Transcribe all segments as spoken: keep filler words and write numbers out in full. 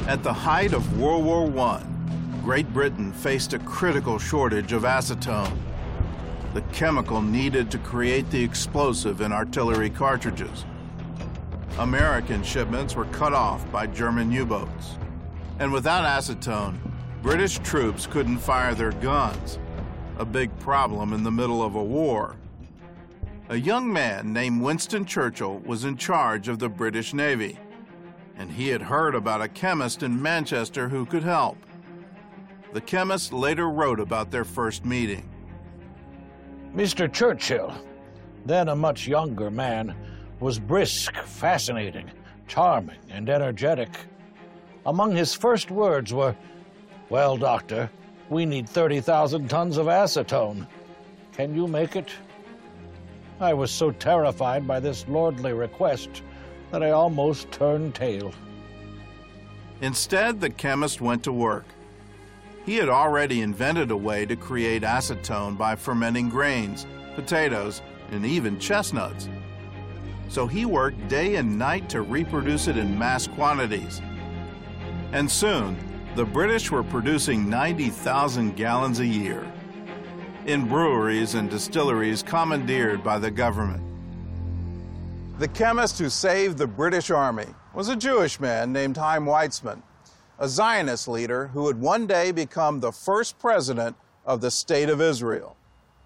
At the height of World War One, Great Britain faced a critical shortage of acetone, the chemical needed to create the explosive in artillery cartridges. American shipments were cut off by German U-boats. And without acetone, British troops couldn't fire their guns, a big problem in the middle of a war. A young man named Winston Churchill was in charge of the British Navy, and he had heard about a chemist in Manchester who could help. The chemist later wrote about their first meeting. Mister Churchill, then a much younger man, was brisk, fascinating, charming, and energetic. Among his first words were, "Well, doctor, we need thirty thousand tons of acetone. Can you make it?" I was so terrified by this lordly request that I almost turned tail. Instead, the chemist went to work. He had already invented a way to create acetone by fermenting grains, potatoes, and even chestnuts. So he worked day and night to reproduce it in mass quantities. And soon, the British were producing ninety thousand gallons a year in breweries and distilleries commandeered by the government. The chemist who saved the British Army was a Jewish man named Chaim Weizmann, a Zionist leader who would one day become the first president of the State of Israel.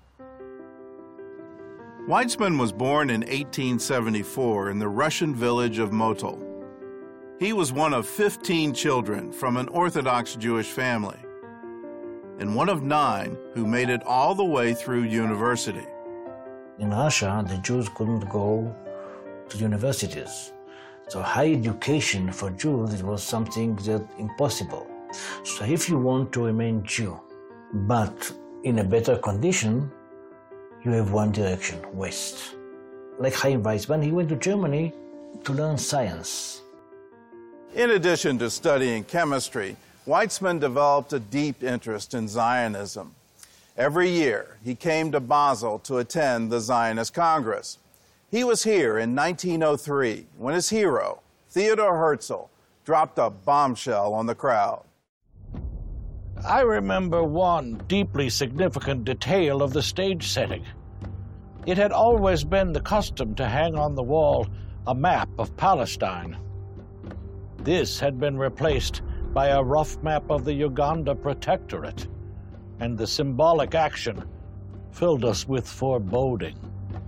Weizmann was born in eighteen seventy-four in the Russian village of Motul. He was one of fifteen children from an Orthodox Jewish family, and one of nine who made it all the way through university. In Russia, the Jews couldn't go to universities. So high education for Jews, it was something that impossible. So if you want to remain Jew, but in a better condition, you have one direction, west. Like Chaim Weizmann, he went to Germany to learn science. In addition to studying chemistry, Weizmann developed a deep interest in Zionism. Every year, he came to Basel to attend the Zionist Congress. He was here in nineteen oh three when his hero, Theodor Herzl, dropped a bombshell on the crowd. I remember one deeply significant detail of the stage setting. It had always been the custom to hang on the wall a map of Palestine. This had been replaced by a rough map of the Uganda Protectorate, and the symbolic action filled us with foreboding.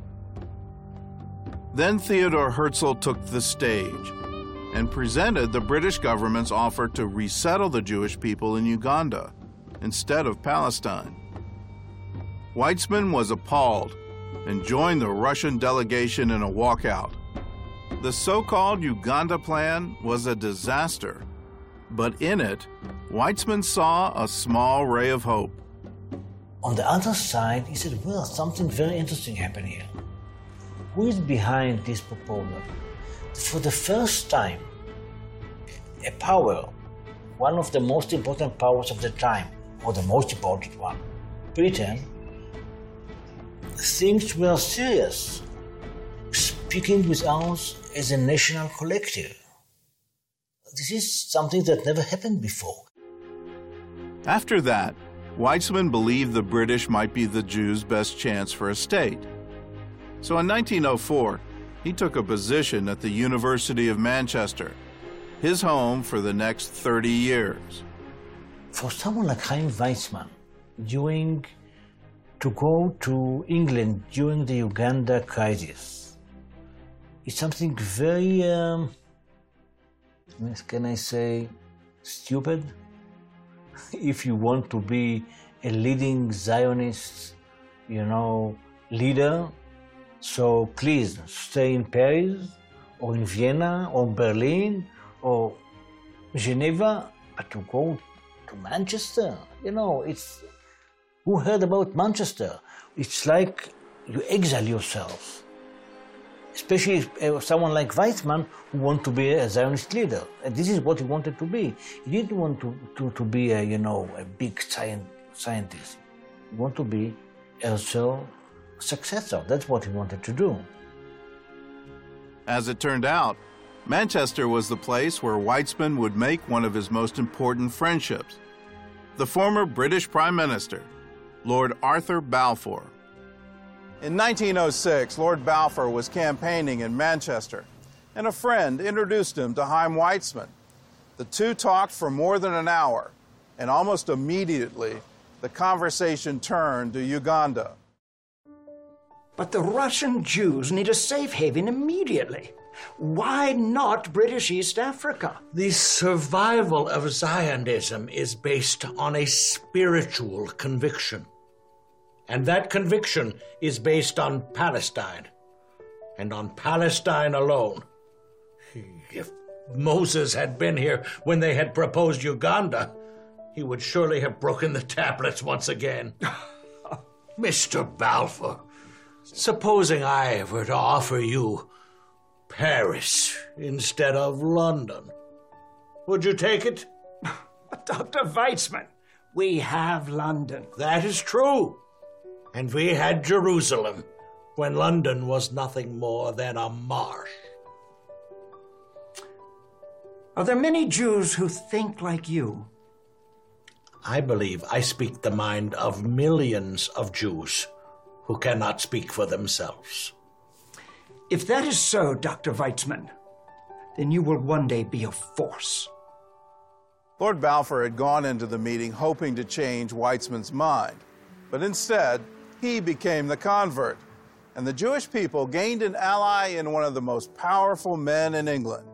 Then Theodor Herzl took the stage and presented the British government's offer to resettle the Jewish people in Uganda instead of Palestine. Weizmann was appalled and joined the Russian delegation in a walkout. The so-called Uganda plan was a disaster, but in it, Weizmann saw a small ray of hope. On the other side, he said, well, something very interesting happened here. Who is behind this proposal? For the first time, a power, one of the most important powers of the time, or the most important one, Britain, things were serious, speaking with us as a national collective. This is something that never happened before. After that, Weizmann believed the British might be the Jews' best chance for a state. So in nineteen oh four, he took a position at the University of Manchester, his home for the next thirty years. For someone like Chaim Weizmann, during, to go to England during the Uganda crisis, is something very, um, can I say, stupid? If you want to be a leading Zionist, you know, leader, so please stay in Paris, or in Vienna, or Berlin, or Geneva, but to go to Manchester, you know, it's, who heard about Manchester? It's like you exile yourself. Especially if someone like Weizmann who wanted to be a Zionist leader. And this is what he wanted to be. He didn't want to, to, to be a, you know, a big science, scientist. He wanted to be Herzl's successor. That's what he wanted to do. As it turned out, Manchester was the place where Weizmann would make one of his most important friendships, the former British Prime Minister, Lord Arthur Balfour. In nineteen oh six, Lord Balfour was campaigning in Manchester, and a friend introduced him to Chaim Weizmann. The two talked for more than an hour, and almost immediately, the conversation turned to Uganda. But the Russian Jews need a safe haven immediately. Why not British East Africa? The survival of Zionism is based on a spiritual conviction. And that conviction is based on Palestine, and on Palestine alone. If Moses had been here when they had proposed Uganda, he would surely have broken the tablets once again. Mister Balfour, supposing I were to offer you Paris instead of London, would you take it? But Doctor Weizmann, we have London. That is true. And we had Jerusalem when London was nothing more than a marsh. Are there many Jews who think like you? I believe I speak the mind of millions of Jews who cannot speak for themselves. If that is so, Doctor Weizmann, then you will one day be a force. Lord Balfour had gone into the meeting hoping to change Weizmann's mind, but instead, he became the convert, and the Jewish people gained an ally in one of the most powerful men in England.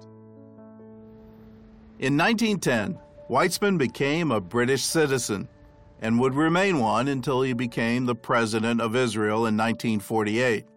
In nineteen ten, Weizmann became a British citizen and would remain one until he became the President of Israel in nineteen forty-eight.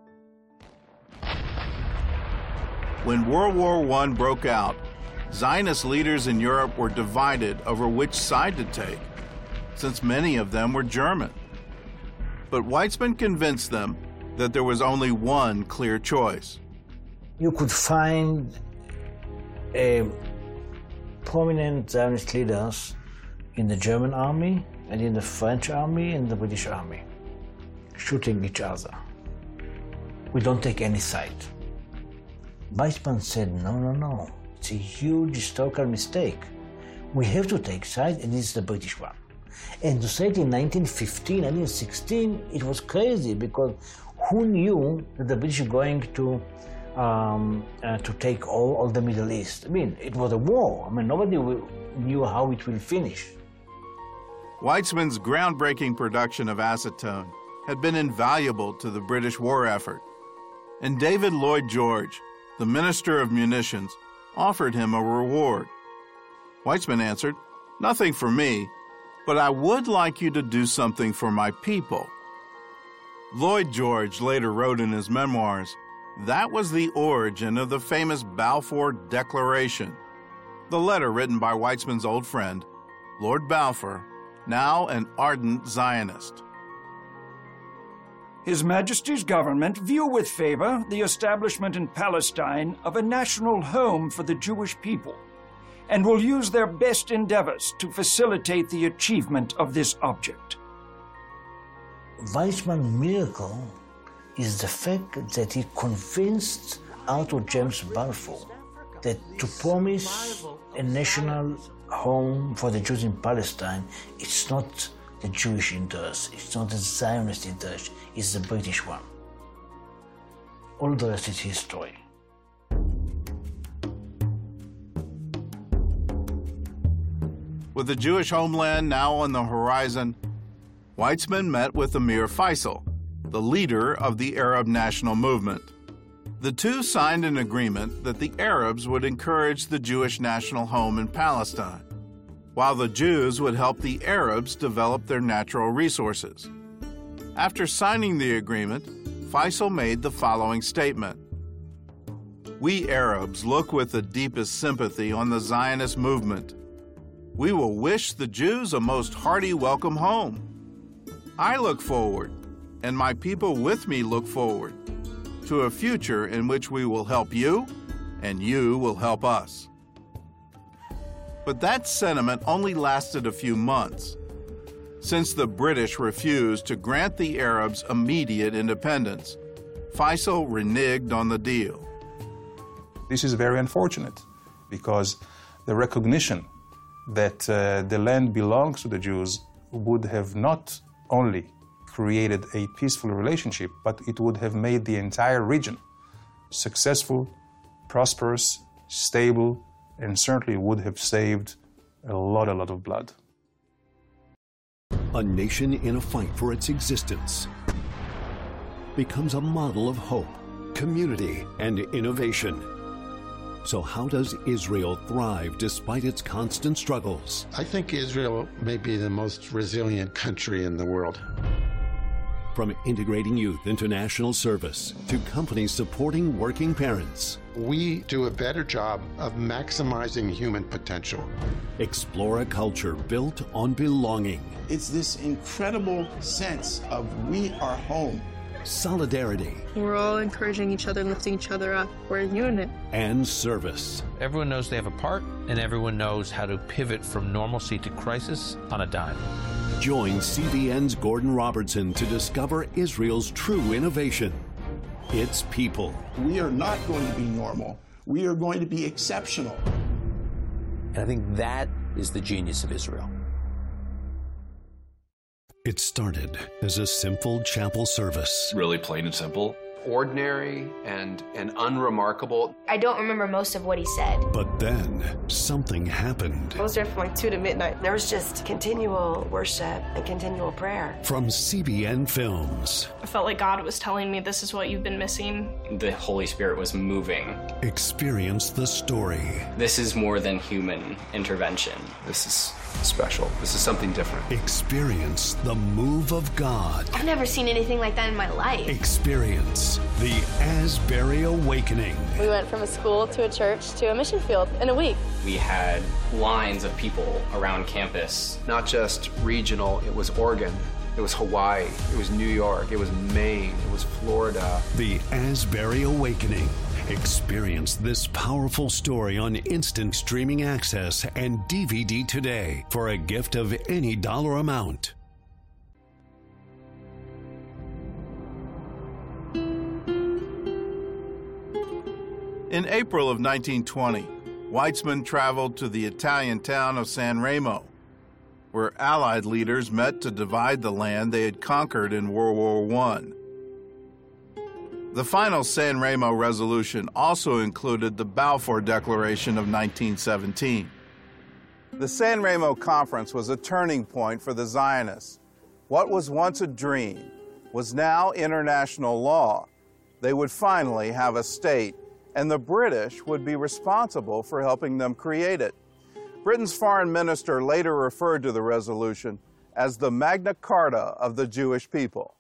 When World War One broke out, Zionist leaders in Europe were divided over which side to take, since many of them were German. But Weizmann convinced them that there was only one clear choice. You could find a prominent Zionist leaders in the German army and in the French army and the British army, shooting each other. We don't take any side. Weizmann said, no, no, no, it's a huge historical mistake. We have to take side, and it's the British one. And to say it in nineteen fifteen, nineteen sixteen, it was crazy, because who knew that the British were going to um, uh, to take all, all the Middle East? I mean, it was a war. I mean, nobody knew how it will finish. Weizmann's groundbreaking production of acetone had been invaluable to the British war effort, and David Lloyd George, the Minister of Munitions, offered him a reward. Weizmann answered, "Nothing for me, but I would like you to do something for my people." Lloyd George later wrote in his memoirs, that was the origin of the famous Balfour Declaration, the letter written by Weizmann's old friend, Lord Balfour, now an ardent Zionist. His Majesty's government view with favor the establishment in Palestine of a national home for the Jewish people, and will use their best endeavors to facilitate the achievement of this object. Weizmann's miracle is the fact that he convinced Arthur James Balfour that to promise a national home for the Jews in Palestine, it's not the Jewish interest, it's not the Zionist interest, it's the British one. All the rest is history. With the Jewish homeland now on the horizon, Weizmann met with Amir Faisal, the leader of the Arab National Movement. The two signed an agreement that the Arabs would encourage the Jewish national home in Palestine, while the Jews would help the Arabs develop their natural resources. After signing the agreement, Faisal made the following statement: "We Arabs look with the deepest sympathy on the Zionist movement. We will wish the Jews a most hearty welcome home. I look forward, and my people with me look forward, to a future in which we will help you, and you will help us." But that sentiment only lasted a few months, since the British refused to grant the Arabs immediate independence. Faisal reneged on the deal. This is very unfortunate because the recognition that uh, the land belongs to the Jews would have not only created a peaceful relationship, but it would have made the entire region successful, prosperous, stable, and certainly would have saved a lot, a lot of blood. A nation in a fight for its existence becomes a model of hope, community, and innovation. So how does Israel thrive despite its constant struggles? I think Israel may be the most resilient country in the world. From integrating youth into national service to companies supporting working parents. We do a better job of maximizing human potential. Explore a culture built on belonging. It's this incredible sense of we are home. Solidarity. We're all encouraging each other, lifting each other up. We're a unit. And service. Everyone knows they have a part, and everyone knows how to pivot from normalcy to crisis on a dime. Join C B N's Gordon Robertson to discover Israel's true innovation. Its people. We are not going to be normal. We are going to be exceptional. And I think that is the genius of Israel. It started as a simple chapel service. Really plain and simple. Ordinary and, and unremarkable. I don't remember most of what he said. But then something happened. I was there from like two to midnight. There was just continual worship and continual prayer. From C B N Films. I felt like God was telling me this is what you've been missing. The Holy Spirit was moving. Experience the story. This is more than human intervention. This is special. This is something different. Experience the move of God. I've never seen anything like that in my life. Experience the Asbury Awakening. We went from a school to a church to a mission field in a week. We had lines of people around campus. Not just regional, it was Oregon, it was Hawaii, it was New York, it was Maine, it was Florida. The Asbury Awakening. Experience this powerful story on instant streaming access and D V D today for a gift of any dollar amount. In April of nineteen twenty, Weizmann traveled to the Italian town of San Remo, where Allied leaders met to divide the land they had conquered in World War One. The final San Remo resolution also included the Balfour Declaration of nineteen seventeen. The San Remo Conference was a turning point for the Zionists. What was once a dream was now international law. They would finally have a state, and the British would be responsible for helping them create it. Britain's foreign minister later referred to the resolution as the Magna Carta of the Jewish people.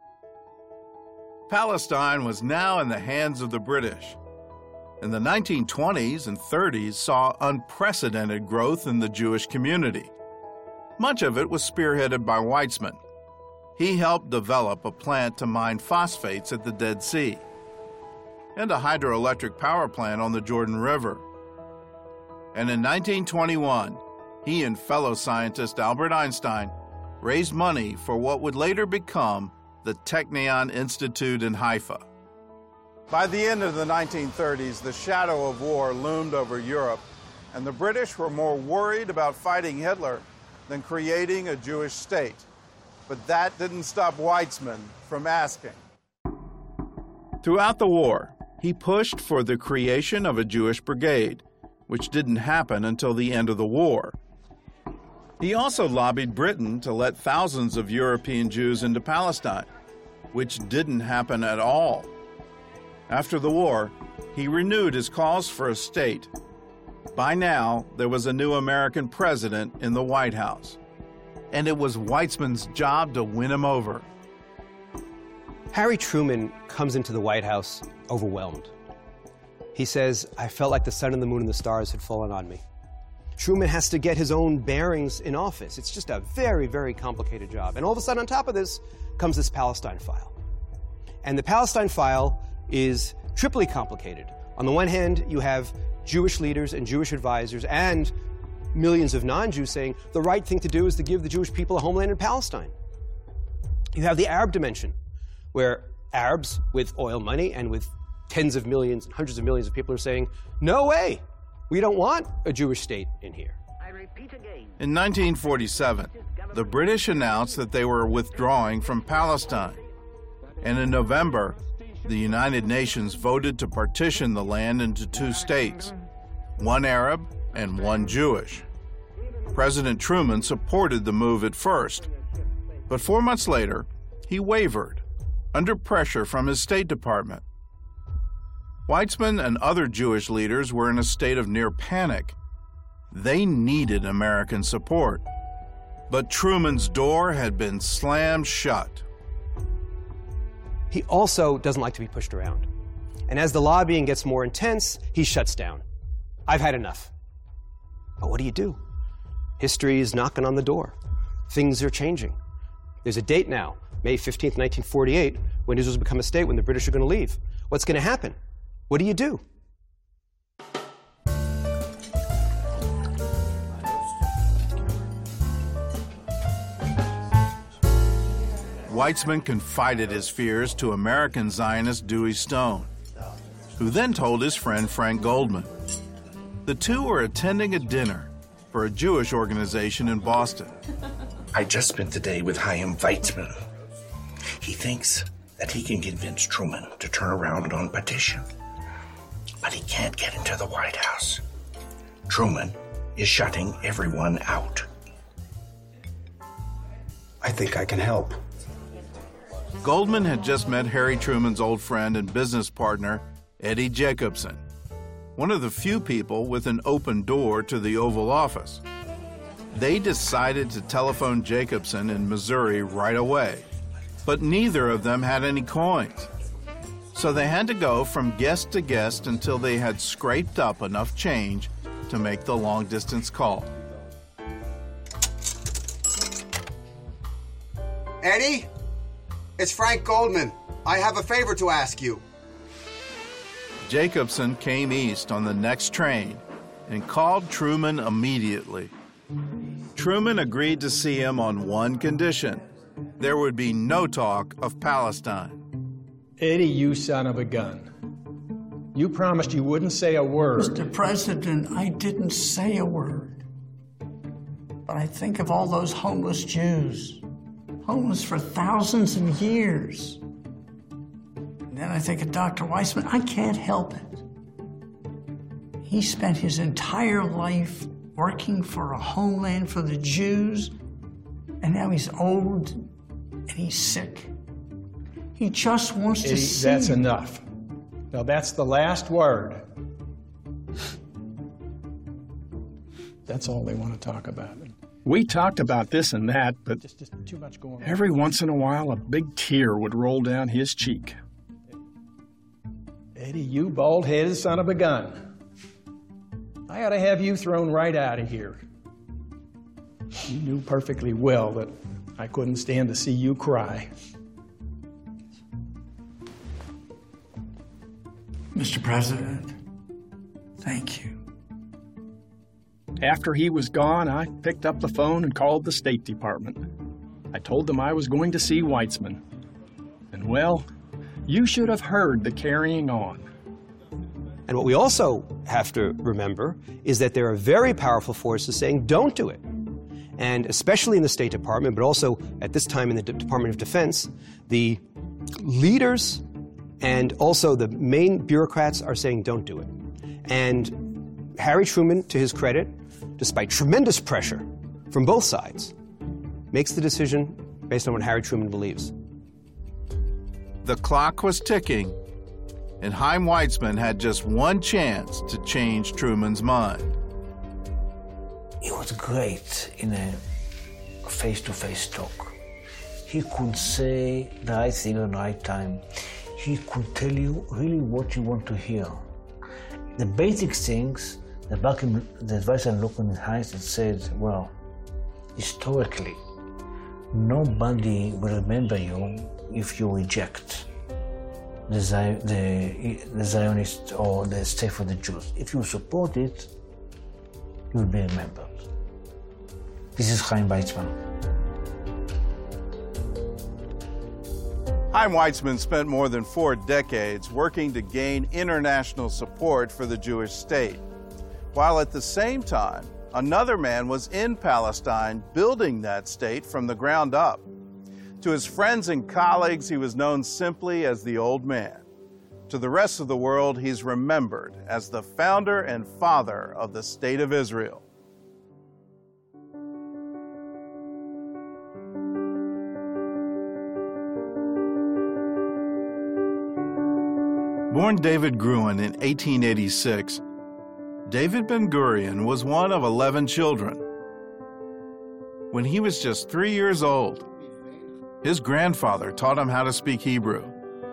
Palestine was now in the hands of the British, and the nineteen twenties and thirties saw unprecedented growth in the Jewish community. Much of it was spearheaded by Weizmann. He helped develop a plant to mine phosphates at the Dead Sea and a hydroelectric power plant on the Jordan River. And in nineteen twenty-one, he and fellow scientist Albert Einstein raised money for what would later become the Technion Institute in Haifa. By the end of the nineteen thirties, the shadow of war loomed over Europe, and the British were more worried about fighting Hitler than creating a Jewish state. But that didn't stop Weizmann from asking. Throughout the war, he pushed for the creation of a Jewish brigade, which didn't happen until the end of the war. He also lobbied Britain to let thousands of European Jews into Palestine, which didn't happen at all. After the war, he renewed his calls for a state. By now, there was a new American president in the White House, and it was Weizmann's job to win him over. Harry Truman comes into the White House overwhelmed. He says, "I felt like the sun and the moon and the stars had fallen on me." Truman has to get his own bearings in office. It's just a very, very complicated job. And all of a sudden, on top of this, comes this Palestine file. And the Palestine file is triply complicated. On the one hand, you have Jewish leaders and Jewish advisors and millions of non-Jews saying the right thing to do is to give the Jewish people a homeland in Palestine. You have the Arab dimension, where Arabs with oil money and with tens of millions, hundreds of millions of people are saying, no way, we don't want a Jewish state in here. In nineteen forty-seven, the British announced that they were withdrawing from Palestine. And in November, the United Nations voted to partition the land into two states, one Arab and one Jewish. President Truman supported the move at first, but four months later, he wavered under pressure from his State Department. Weizmann and other Jewish leaders were in a state of near panic. They needed American support, but Truman's door had been slammed shut. He also doesn't like to be pushed around. And as the lobbying gets more intense, he shuts down. I've had enough. But what do you do? History is knocking on the door. Things are changing. There's a date now, May fifteenth, nineteen forty-eight, when Israel's become a state, when the British are going to leave. What's going to happen? What do you do? Weizmann confided his fears to American Zionist Dewey Stone, who then told his friend Frank Goldman. The two were attending a dinner for a Jewish organization in Boston. I just spent the day with Chaim Weizmann. He thinks that he can convince Truman to turn around on petition, but he can't get into the White House. Truman is shutting everyone out. I think I can help. Goldman had just met Harry Truman's old friend and business partner, Eddie Jacobson, one of the few people with an open door to the Oval Office. They decided to telephone Jacobson in Missouri right away, but neither of them had any coins. So they had to go from guest to guest until they had scraped up enough change to make the long-distance call. Eddie? It's Frank Goldman. I have a favor to ask you. Jacobson came east on the next train and called Truman immediately. Truman agreed to see him on one condition. There would be no talk of Palestine. Eddie, you son of a gun. You promised you wouldn't say a word. Mister President, I didn't say a word. But I think of all those homeless Jews. Homeless for thousands of years. And then I think of Doctor Weizmann. I can't help it. He spent his entire life working for a homeland for the Jews, and now he's old and he's sick. He just wants Eddie, to see. That's enough. Now that's the last word. That's all they want to talk about. We talked about this and that, but Just, just too much going on. every once in a while a big tear would roll down his cheek. Eddie, you bald-headed son of a gun. I ought to have you thrown right out of here. You knew perfectly well that I couldn't stand to see you cry. Mister President, thank you. After he was gone, I picked up the phone and called the State Department. I told them I was going to see Weizmann. And well, you should have heard the carrying on. And what we also have to remember is that there are very powerful forces saying, don't do it. And especially in the State Department, but also at this time in the D- Department of Defense, the leaders and also the main bureaucrats are saying, don't do it. And Harry Truman, to his credit, despite tremendous pressure from both sides, makes the decision based on what Harry Truman believes. The clock was ticking, and Chaim Weizmann had just one chance to change Truman's mind. He was great in a face-to-face talk. He could say the right thing at the right time. He could tell you really what you want to hear. The basic things, the back the advisor looked in his eyes and said, well, historically, nobody will remember you if you reject the, the, the Zionist or the state for the Jews. If you support it, you will be remembered. This is Chaim Weizmann. Chaim Weizmann spent more than four decades working to gain international support for the Jewish state, while at the same time, another man was in Palestine building that state from the ground up. To his friends and colleagues, he was known simply as the Old Man. To the rest of the world, he's remembered as the founder and father of the State of Israel. Born David Gruen in eighteen eighty-six, David Ben-Gurion was one of eleven children. When he was just three years old, his grandfather taught him how to speak Hebrew.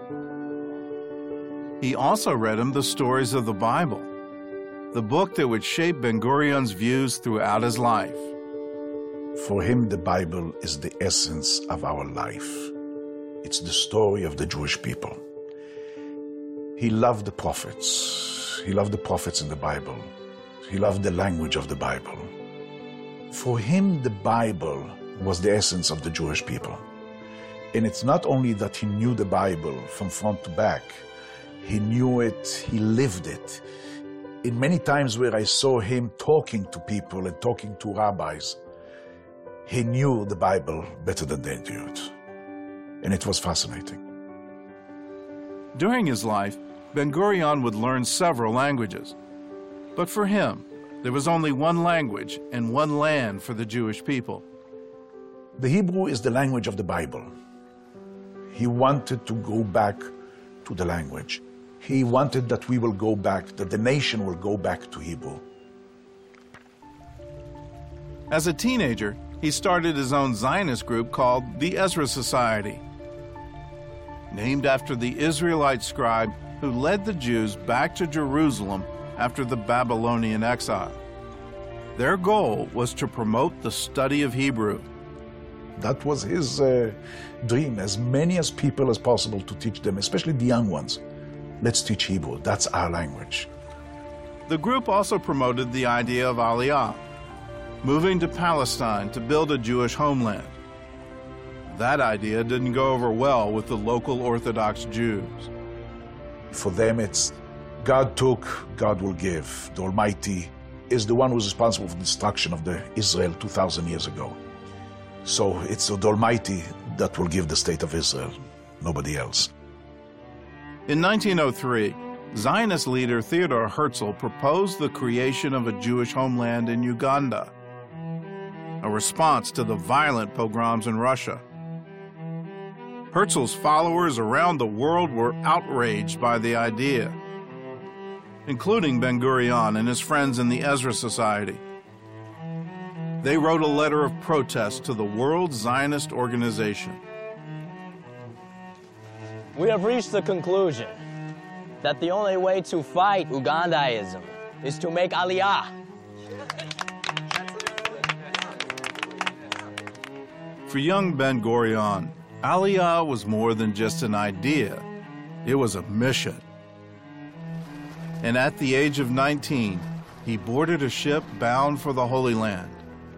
He also read him the stories of the Bible, the book that would shape Ben-Gurion's views throughout his life. For him, the Bible is the essence of our life. It's the story of the Jewish people. He loved the prophets. He loved the prophets in the Bible. He loved the language of the Bible. For him, the Bible was the essence of the Jewish people. And it's not only that he knew the Bible from front to back, he knew it, he lived it. In many times where I saw him talking to people and talking to rabbis, he knew the Bible better than they knew it. And it was fascinating. During his life, Ben-Gurion would learn several languages. But for him, there was only one language and one land for the Jewish people. The Hebrew is the language of the Bible. He wanted to go back to the language. He wanted that we will go back, that the nation will go back to Hebrew. As a teenager, he started his own Zionist group called the Ezra Society, named after the Israelite scribe who led the Jews back to Jerusalem after the Babylonian exile. Their goal was to promote the study of Hebrew. That was his uh, dream, as many as people as possible to teach them, especially the young ones. Let's teach Hebrew, that's our language. The group also promoted the idea of Aliyah, moving to Palestine to build a Jewish homeland. That idea didn't go over well with the local Orthodox Jews. For them, it's God took, God will give. The Almighty is the one who's responsible for the destruction of the Israel two thousand years ago. So it's the Almighty that will give the state of Israel, nobody else. In nineteen oh three, Zionist leader Theodor Herzl proposed the creation of a Jewish homeland in Uganda, a response to the violent pogroms in Russia. Herzl's followers around the world were outraged by the idea, including Ben-Gurion and his friends in the Ezra Society. They wrote a letter of protest to the World Zionist Organization. We have reached the conclusion that the only way to fight Ugandaism is to make Aliyah. For young Ben-Gurion, Aliyah was more than just an idea. It was a mission. And at the age of nineteen, he boarded a ship bound for the Holy Land.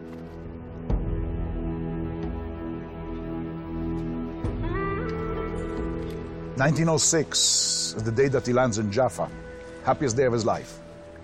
nineteen oh six is the day that he lands in Jaffa. Happiest day of his life.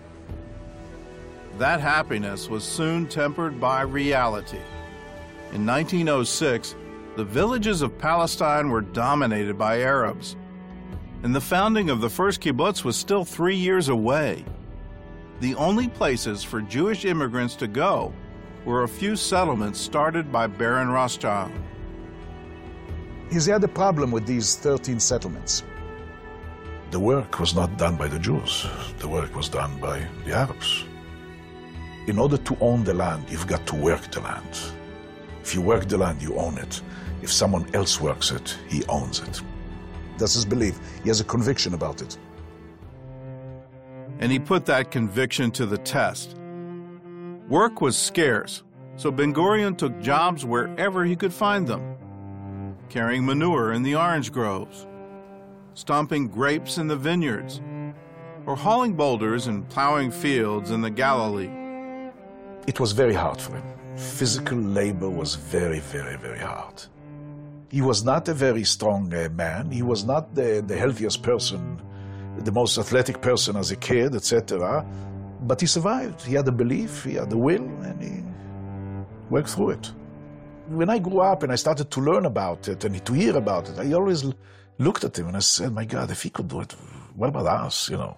That happiness was soon tempered by reality. In nineteen oh six, the villages of Palestine were dominated by Arabs, and the founding of the first kibbutz was still three years away. The only places for Jewish immigrants to go were a few settlements started by Baron Rothschild. He's had a problem with these thirteen settlements. The work was not done by the Jews. The work was done by the Arabs. In order to own the land, you've got to work the land. If you work the land, you own it. If someone else works it, he owns it. That's his belief. He has a conviction about it. And he put that conviction to the test. Work was scarce, so Ben-Gurion took jobs wherever he could find them. Carrying manure in the orange groves, stomping grapes in the vineyards, or hauling boulders and plowing fields in the Galilee. It was very hard for him. Physical labor was very, very, very hard. He was not a very strong uh, man. He was not the, the healthiest person, the most athletic person as a kid, et cetera. But he survived. He had a belief, he had the will, and he worked through it. When I grew up and I started to learn about it and to hear about it, I always looked at him and I said, my God, if he could do it, what about us, you know?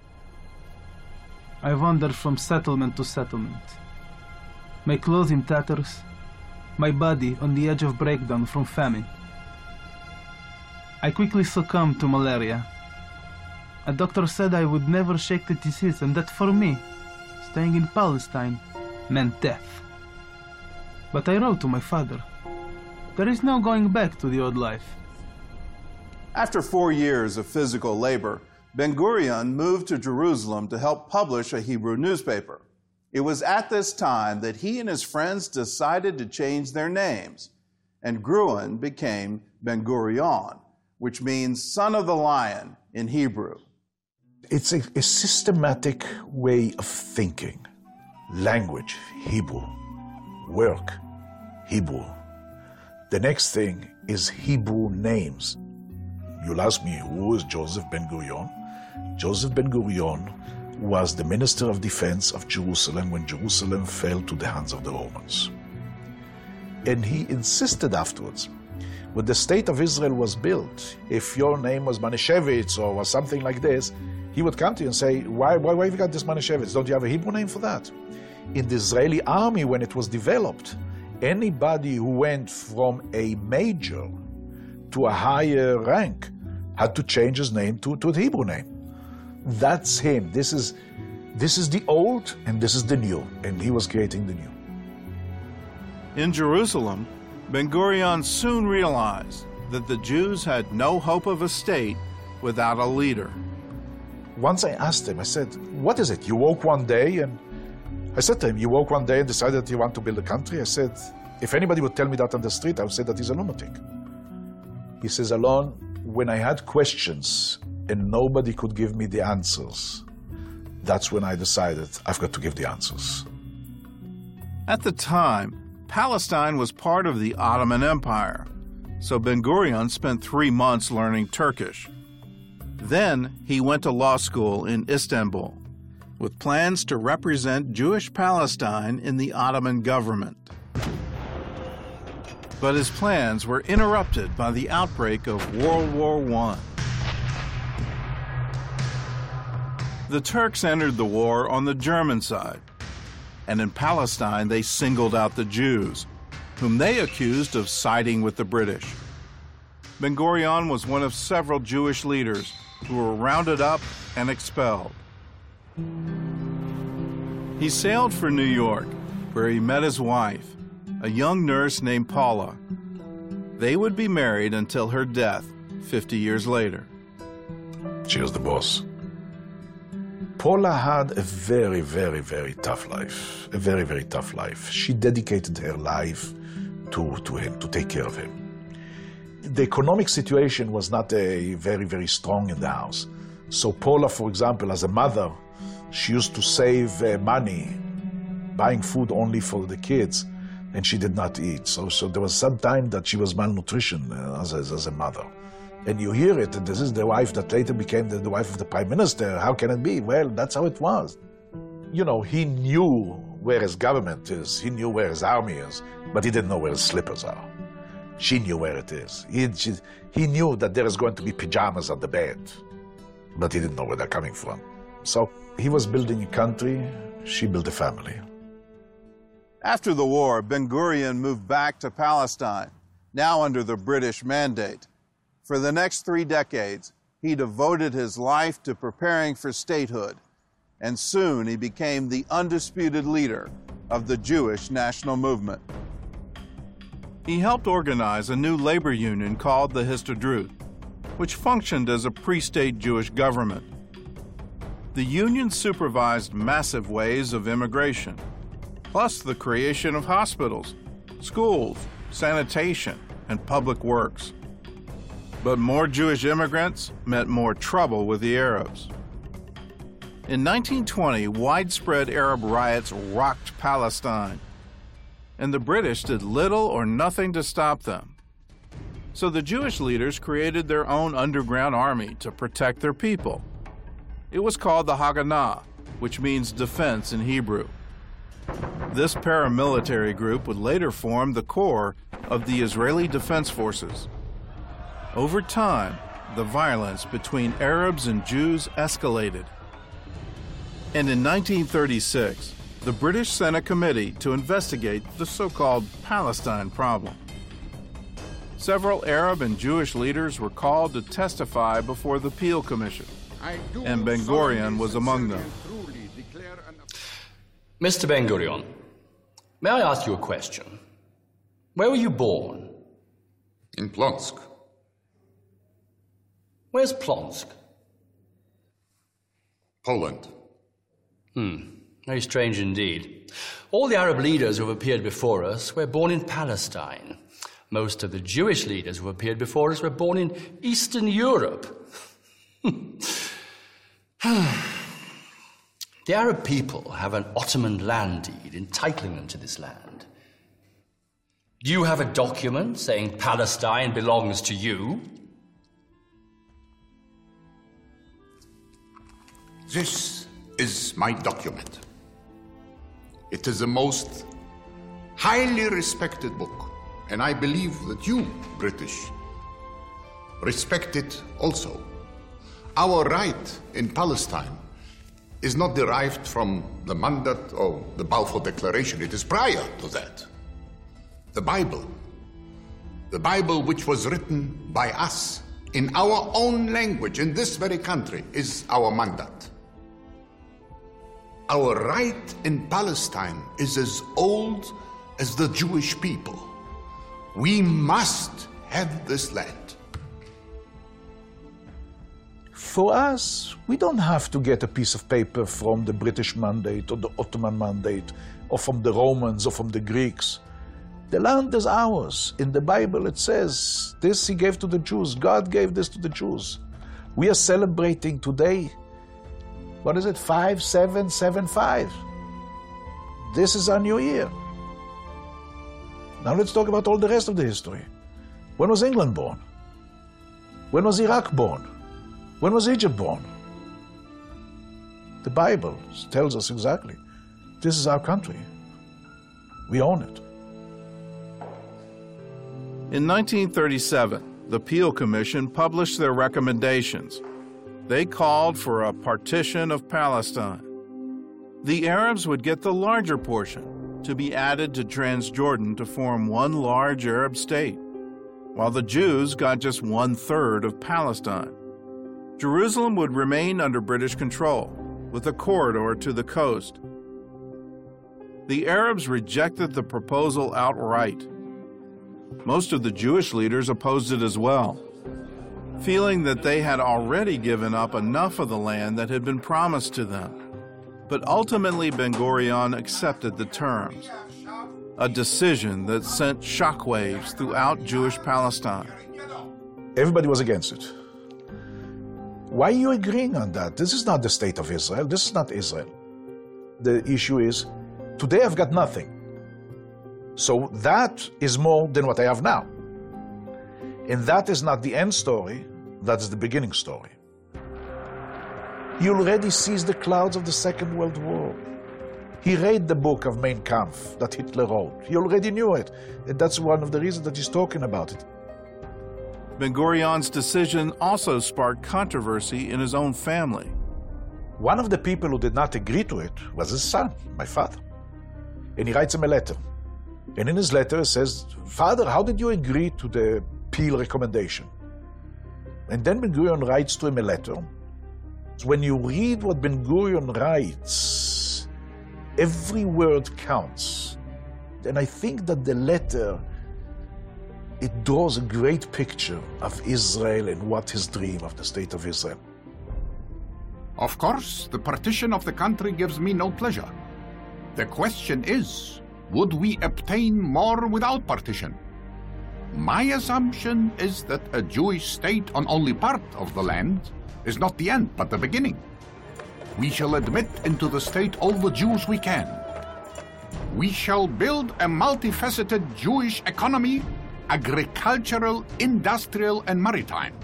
I wandered from settlement to settlement. My clothes in tatters, my body on the edge of breakdown from famine. I quickly succumbed to malaria. A doctor said I would never shake the disease and that for me, staying in Palestine meant death. But I wrote to my father. There is no going back to the old life. After four years of physical labor, Ben-Gurion moved to Jerusalem to help publish a Hebrew newspaper. It was at this time that he and his friends decided to change their names, and Gruen became Ben-Gurion, which means son of the lion in Hebrew. It's a, a systematic way of thinking. Language, Hebrew. Work, Hebrew. The next thing is Hebrew names. You'll ask me, who is Joseph Ben-Gurion? Joseph Ben-Gurion was the Minister of Defense of Jerusalem when Jerusalem fell to the hands of the Romans. And he insisted afterwards, when the State of Israel was built, if your name was Manischewitz or was something like this, he would come to you and say, why, why, why have you got this Manischewitz? Don't you have a Hebrew name for that? In the Israeli army, when it was developed, anybody who went from a major to a higher rank had to change his name to, to the Hebrew name. That's him. This is, this is the old and this is the new, and he was creating the new. In Jerusalem, Ben-Gurion soon realized that the Jews had no hope of a state without a leader. Once I asked him, I said, what is it? You woke one day and I said to him, you woke one day and decided that you want to build a country? I said, if anybody would tell me that on the street, I would say that he's a lunatic. He says, Alon, when I had questions and nobody could give me the answers, that's when I decided I've got to give the answers. At the time, Palestine was part of the Ottoman Empire, so Ben-Gurion spent three months learning Turkish. Then he went to law school in Istanbul, with plans to represent Jewish Palestine in the Ottoman government. But his plans were interrupted by the outbreak of World War One. The Turks entered the war on the German side, and in Palestine they singled out the Jews, whom they accused of siding with the British. Ben-Gurion was one of several Jewish leaders who were rounded up and expelled. He sailed for New York, where he met his wife, a young nurse named Paula. They would be married until her death fifty years later. She was the boss. Paula had a very, very, very tough life. A very, very tough life. She dedicated her life to, to him, to take care of him. The economic situation was not a very, very strong in the house. So Paula, for example, as a mother, she used to save uh, money, buying food only for the kids, and she did not eat. So, so there was some time that she was malnutrition uh, as, a, as a mother. And you hear it, and this is the wife that later became the, the wife of the prime minister. How can it be? Well, that's how it was. You know, he knew where his government is, he knew where his army is, but he didn't know where his slippers are. She knew where it is. He, she, he knew that there is going to be pajamas on the bed, but he didn't know where they're coming from. So he was building a country, she built a family. After the war, Ben-Gurion moved back to Palestine, now under the British mandate. For the next three decades, he devoted his life to preparing for statehood, and soon he became the undisputed leader of the Jewish national movement. He helped organize a new labor union called the Histadrut, which functioned as a pre-state Jewish government. The union supervised massive waves of immigration, plus the creation of hospitals, schools, sanitation, and public works. But more Jewish immigrants meant more trouble with the Arabs. In nineteen twenty, widespread Arab riots rocked Palestine, and the British did little or nothing to stop them. So the Jewish leaders created their own underground army to protect their people. It was called the Haganah, which means defense in Hebrew. This paramilitary group would later form the core of the Israeli Defense Forces. Over time, the violence between Arabs and Jews escalated. And in nineteen thirty-six, the British sent a committee to investigate the so-called Palestine problem. Several Arab and Jewish leaders were called to testify before the Peel Commission, and Ben Gurion was among them. Mister Ben Gurion, may I ask you a question? Where were you born? In Plonsk. Where's Plonsk? Poland. Hmm, very strange indeed. All the Arab leaders who have appeared before us were born in Palestine. Most of the Jewish leaders who appeared before us were born in Eastern Europe. The Arab people have an Ottoman land deed entitling them to this land. Do you have a document saying Palestine belongs to you? This is my document. It is the most highly respected book, and I believe that you, British, respect it also. Our right in Palestine is not derived from the Mandat or the Balfour Declaration. It is prior to that. The Bible, the Bible which was written by us in our own language in this very country, is our Mandat. Our right in Palestine is as old as the Jewish people. We must have this land. For us, we don't have to get a piece of paper from the British Mandate or the Ottoman Mandate or from the Romans or from the Greeks. The land is ours. In the Bible it says, this he gave to the Jews. God gave this to the Jews. We are celebrating today, what is it, five, seven, seven, five. This is our new year. Now let's talk about all the rest of the history. When was England born? When was Iraq born? When was Egypt born? The Bible tells us exactly. This is our country. We own it. In nineteen thirty-seven, the Peel Commission published their recommendations. They called for a partition of Palestine. The Arabs would get the larger portion to be added to Transjordan to form one large Arab state, while the Jews got just one-third of Palestine. Jerusalem would remain under British control, with a corridor to the coast. The Arabs rejected the proposal outright. Most of the Jewish leaders opposed it as well, feeling that they had already given up enough of the land that had been promised to them. But ultimately Ben Gurion accepted the terms, a decision that sent shockwaves throughout Jewish Palestine. Everybody was against it. Why are you agreeing on that? This is not the state of Israel. This is not Israel. The issue is, today I've got nothing. So that is more than what I have now. And that is not the end story, that is the beginning story. He already sees the clouds of the Second World War. He read the book of Mein Kampf that Hitler wrote. He already knew it. And that's one of the reasons that he's talking about it. Ben Gurion's decision also sparked controversy in his own family. One of the people who did not agree to it was his son, my father. And he writes him a letter. And in his letter he says, Father, how did you agree to the Peel recommendation? And then Ben Gurion writes to him a letter. So when you read what Ben Gurion writes, every word counts. And I think that the letter, it draws a great picture of Israel and what his dream of the state of Israel. Of course, the partition of the country gives me no pleasure. The question is, would we obtain more without partition? My assumption is that a Jewish state on only part of the land is not the end, but the beginning. We shall admit into the state all the Jews we can. We shall build a multifaceted Jewish economy agricultural, industrial, and maritime.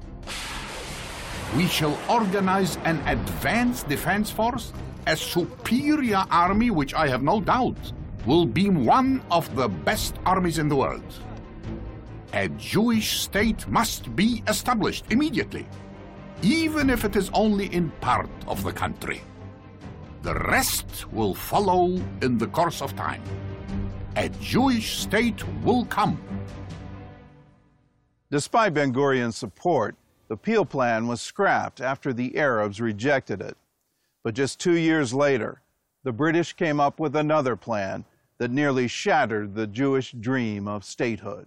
We shall organize an advanced defense force, a superior army which I have no doubt will be one of the best armies in the world. A Jewish state must be established immediately, even if it is only in part of the country. The rest will follow in the course of time. A Jewish state will come. Despite Ben-Gurion's support, the Peel Plan was scrapped after the Arabs rejected it. But just two years later, the British came up with another plan that nearly shattered the Jewish dream of statehood.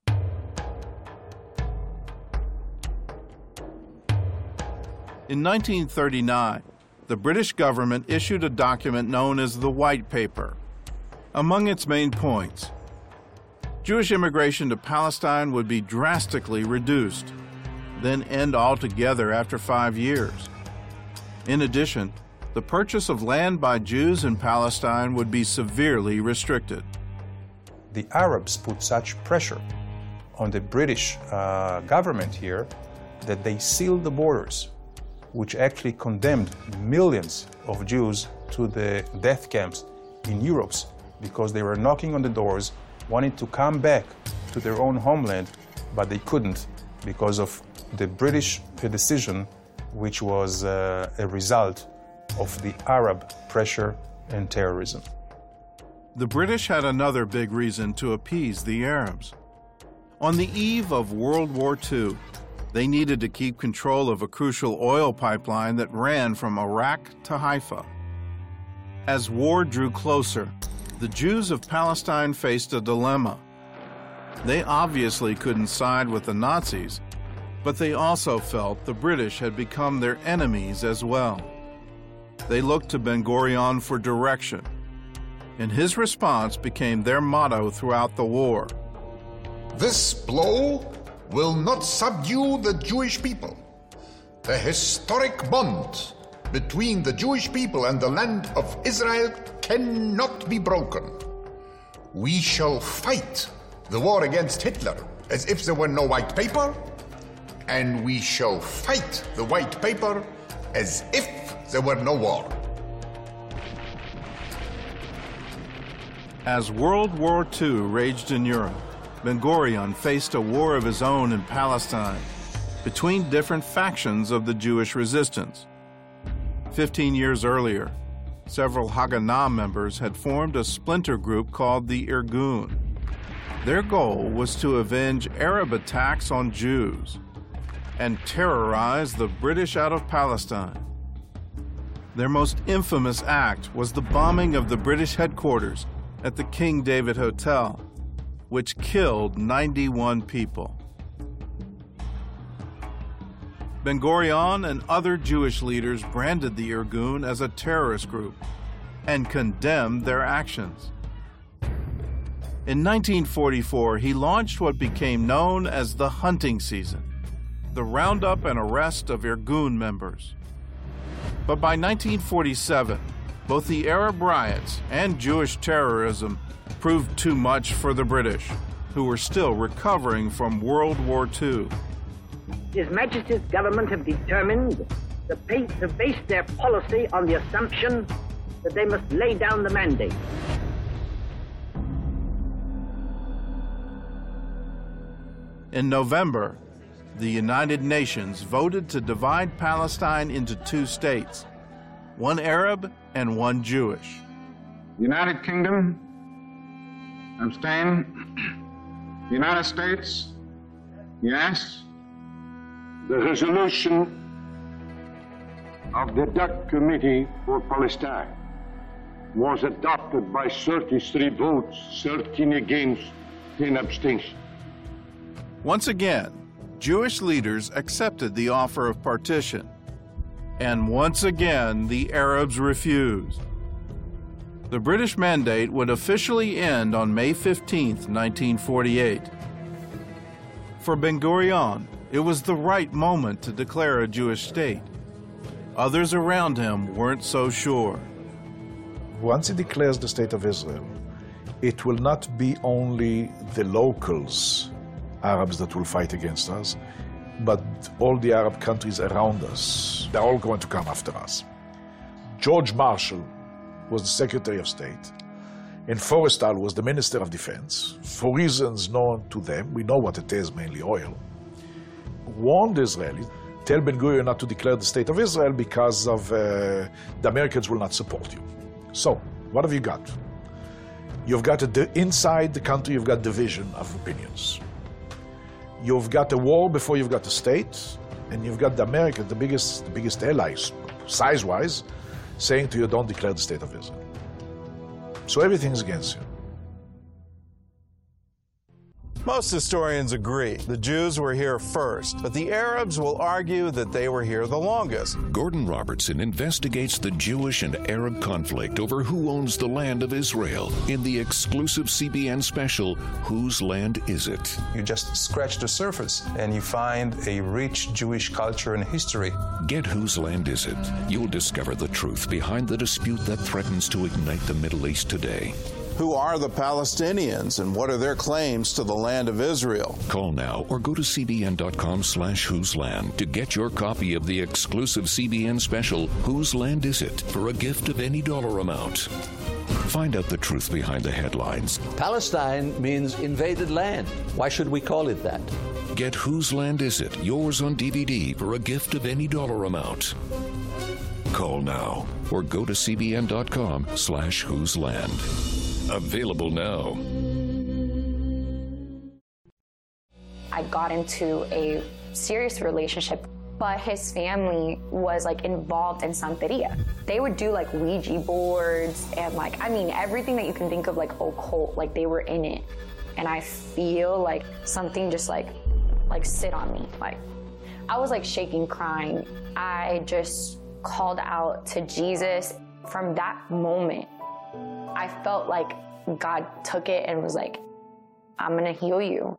In nineteen thirty-nine, the British government issued a document known as the White Paper. Among its main points, Jewish immigration to Palestine would be drastically reduced, then end altogether after five years. In addition, the purchase of land by Jews in Palestine would be severely restricted. The Arabs put such pressure on the British uh, government here that they sealed the borders, which actually condemned millions of Jews to the death camps in Europe because they were knocking on the doors, wanting to come back to their own homeland, but they couldn't because of the British decision, which was uh, a result of the Arab pressure and terrorism. The British had another big reason to appease the Arabs. On the eve of World War Two, they needed to keep control of a crucial oil pipeline that ran from Iraq to Haifa. As war drew closer, the Jews of Palestine faced a dilemma. They obviously couldn't side with the Nazis, but they also felt the British had become their enemies as well. They looked to Ben-Gurion for direction, and his response became their motto throughout the war. This blow will not subdue the Jewish people. The historic bond between the Jewish people and the land of Israel cannot be broken. We shall fight the war against Hitler as if there were no white paper, and we shall fight the white paper as if there were no war. As World War Two raged in Europe, Ben-Gurion faced a war of his own in Palestine between different factions of the Jewish resistance. Fifteen years earlier, several Haganah members had formed a splinter group called the Irgun. Their goal was to avenge Arab attacks on Jews and terrorize the British out of Palestine. Their most infamous act was the bombing of the British headquarters at the King David Hotel, which killed ninety-one people. Ben-Gurion and other Jewish leaders branded the Irgun as a terrorist group and condemned their actions. In nineteen forty-four, he launched what became known as the hunting season, the roundup and arrest of Irgun members. But by nineteen forty-seven, both the Arab riots and Jewish terrorism proved too much for the British, who were still recovering from World War Two. His Majesty's government have determined to, pay, to base their policy on the assumption that they must lay down the mandate. In November, the United Nations voted to divide Palestine into two states, one Arab and one Jewish. United Kingdom, abstain. United States, yes. The resolution of the Dutch Committee for Palestine was adopted by thirty-three votes, thirteen against, ten abstentions. Once again, Jewish leaders accepted the offer of partition, and once again the Arabs refused. The British mandate would officially end on May fifteenth, nineteen forty-eight. For Ben-Gurion, it was the right moment to declare a Jewish state. Others around him weren't so sure. Once he declares the State of Israel, it will not be only the locals, Arabs, that will fight against us, but all the Arab countries around us. They're all going to come after us. George Marshall was the Secretary of State, and Forrestal was the Minister of Defense, for reasons known to them, we know what it is, mainly oil, warned the Israelis, tell Ben-Gurion not to declare the State of Israel because of uh, the Americans will not support you. So, what have you got? You've got a di- inside the country, you've got division of opinions. You've got a war before you've got a state, and you've got the America, the biggest, the biggest allies, size-wise, saying to you, don't declare the State of Israel. So everything is against you. Most historians agree the Jews were here first, but the Arabs will argue that they were here the longest. Gordon Robertson investigates the Jewish and Arab conflict over who owns the land of Israel in the exclusive C B N special, Whose Land Is It? You just scratch the surface and you find a rich Jewish culture and history. Get Whose Land Is It? You'll discover the truth behind the dispute that threatens to ignite the Middle East today. Who are the Palestinians and what are their claims to the land of Israel? Call now or go to cbn.com slash whose land to get your copy of the exclusive C B N special, Whose Land Is It? For a gift of any dollar amount. Find out the truth behind the headlines. Palestine means invaded land. Why should we call it that? Get Whose Land Is It? Yours on D V D for a gift of any dollar amount. Call now or go to cbn.com slash whose land. Available now. I got into a serious relationship, but his family was like involved in Santeria. They would do like Ouija boards and like, I mean, everything that you can think of like occult, like they were in it. And I feel like something just like, like sit on me. Like I was like shaking, crying. I just called out to Jesus. From that moment, I felt like God took it and was like, I'm gonna heal you.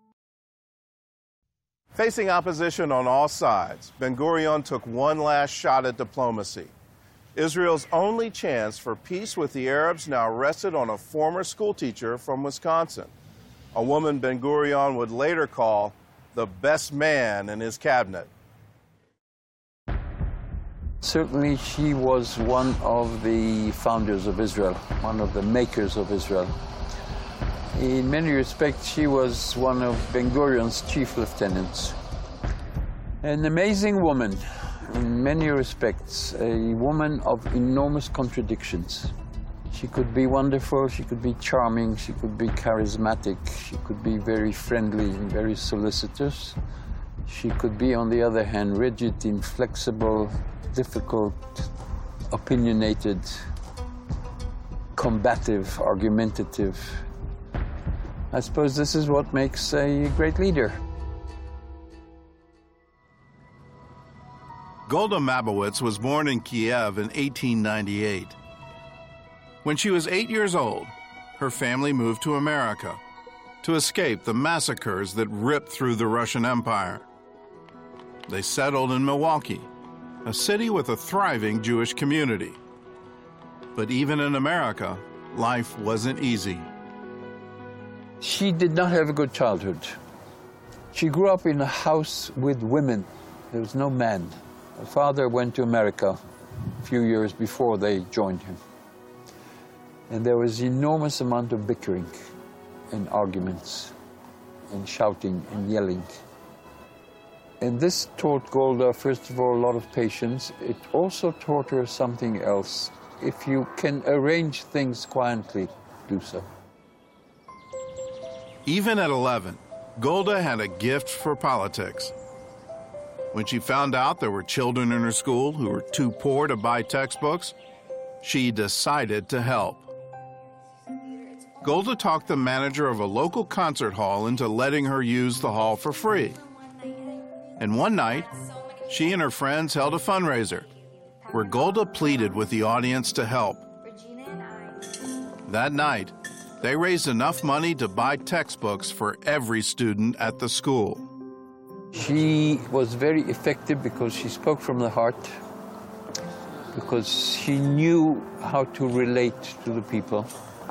Facing opposition on all sides, Ben-Gurion took one last shot at diplomacy. Israel's only chance for peace with the Arabs now rested on a former schoolteacher from Wisconsin, a woman Ben-Gurion would later call the best man in his cabinet. Certainly, she was one of the founders of Israel, one of the makers of Israel. In many respects, she was one of Ben-Gurion's chief lieutenants. An amazing woman, in many respects, a woman of enormous contradictions. She could be wonderful, she could be charming, she could be charismatic, she could be very friendly and very solicitous. She could be, on the other hand, rigid, inflexible, difficult, opinionated, combative, argumentative. I suppose this is what makes a great leader. Golda Mabowitz was born in Kiev in eighteen ninety-eight. When she was eight years old, her family moved to America to escape the massacres that ripped through the Russian Empire. They settled in Milwaukee, a city with a thriving Jewish community. But even in America, life wasn't easy. She did not have a good childhood. She grew up in a house with women. There was no man. Her father went to America a few years before they joined him. And there was enormous amount of bickering and arguments and shouting and yelling. And this taught Golda, first of all, a lot of patience. It also taught her something else. If you can arrange things quietly, do so. Even at eleven, Golda had a gift for politics. When she found out there were children in her school who were too poor to buy textbooks, she decided to help. Golda talked the manager of a local concert hall into letting her use the hall for free. And one night, she and her friends held a fundraiser where Golda pleaded with the audience to help. That night, they raised enough money to buy textbooks for every student at the school. She was very effective because she spoke from the heart, because she knew how to relate to the people.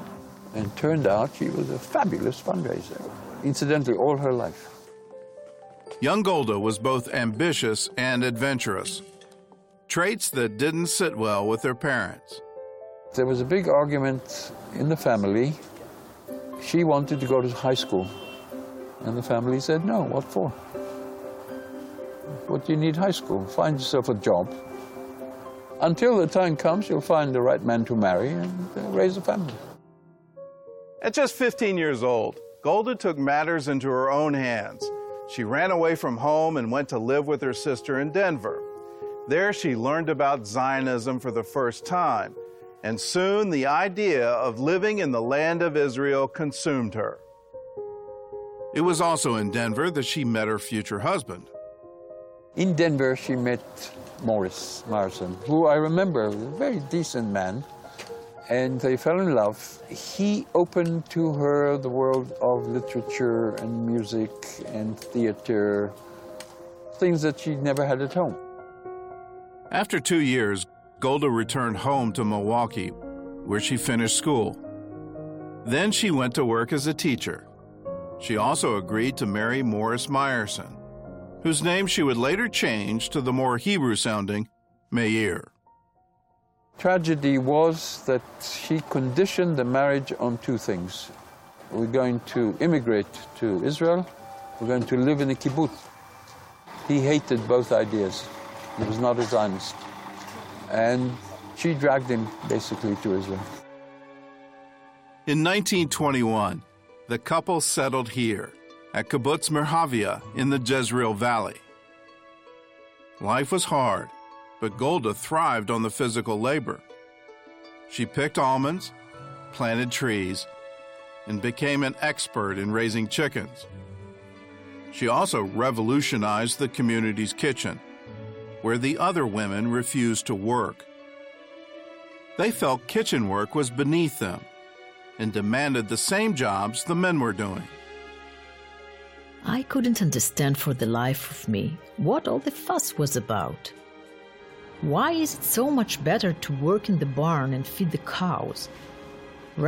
And turned out she was a fabulous fundraiser, incidentally, all her life. Young Golda was both ambitious and adventurous, traits that didn't sit well with her parents. There was a big argument in the family. She wanted to go to high school, and the family said, no, what for? What do you need high school? Find yourself a job. Until the time comes, you'll find the right man to marry and uh, raise a family. At just fifteen years old, Golda took matters into her own hands. She ran away from home and went to live with her sister in Denver. There she learned about Zionism for the first time, and soon the idea of living in the land of Israel consumed her. It was also in Denver that she met her future husband. In Denver, she met Morris Meyerson, who I remember was a very decent man, and they fell in love. He opened to her the world of literature and music and theater, things that she never had at home. After two years, Golda returned home to Milwaukee, where she finished school. Then she went to work as a teacher. She also agreed to marry Morris Meyerson, whose name she would later change to the more Hebrew-sounding Meir. Tragedy was that she conditioned the marriage on two things. We're going to immigrate to Israel, we're going to live in a kibbutz. He hated both ideas. He was not a Zionist. And she dragged him basically to Israel. In nineteen twenty-one, the couple settled here at Kibbutz Merhavia in the Jezreel Valley. Life was hard, but Golda thrived on the physical labor. She picked almonds, planted trees, and became an expert in raising chickens. She also revolutionized the community's kitchen, where the other women refused to work. They felt kitchen work was beneath them and demanded the same jobs the men were doing. I couldn't understand for the life of me what all the fuss was about. Why is it so much better to work in the barn and feed the cows